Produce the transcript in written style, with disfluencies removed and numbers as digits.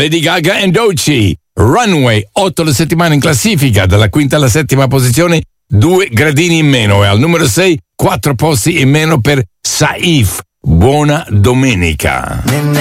Lady Gaga and Doechii, Runway, 8 le settimane in classifica, dalla quinta alla settima posizione 2 gradini in meno, e al numero 6 4 posti in meno per Saif, Buona Domenica.